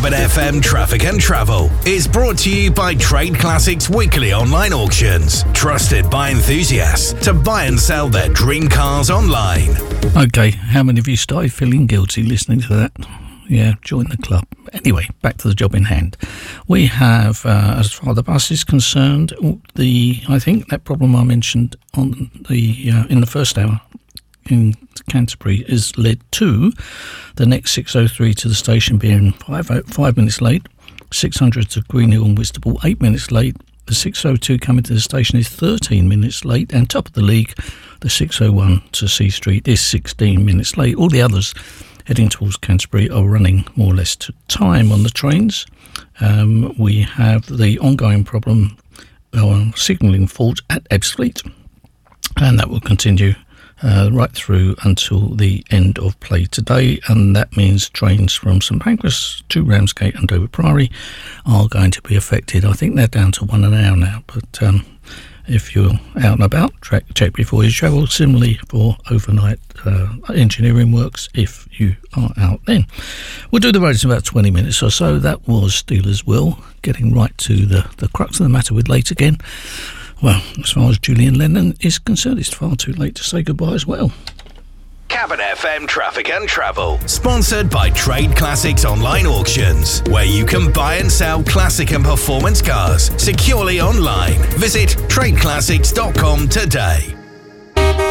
Cabot FM Traffic and Travel is brought to you by Trade Classics Weekly Online Auctions. Trusted by enthusiasts to buy and sell their dream cars online. Okay, how many of you started feeling guilty listening to that? Yeah, join the club. Anyway, back to the job in hand. We have, as far as the bus is concerned, I think that problem I mentioned on the in the first hour in Canterbury is led to the next 603 to the station being 5 minutes late, 600 to Greenhill and Whitstable 8 minutes late, the 602 coming to the station is 13 minutes late, and top of the league, the 601 to C Street is 16 minutes late. All the others heading towards Canterbury are running more or less to time on the trains. We have the ongoing problem signalling fault at Ebbsfleet, and that will continue right through until the end of play today, and that means trains from St Pancras to Ramsgate and Dover Priory are going to be affected. I think they're down to 1 hour now, but if you're out and about, check before you travel. Similarly for overnight engineering works, if you are out then. We'll do the roads in about 20 minutes or so. That was Steelers Will, getting right to the crux of the matter with late again. Well, as far as Julian Lennon is concerned, it's far too late to say goodbye as well. Cabot FM Traffic and Travel, sponsored by Trade Classics Online Auctions, where you can buy and sell classic and performance cars securely online. Visit tradeclassics.com today.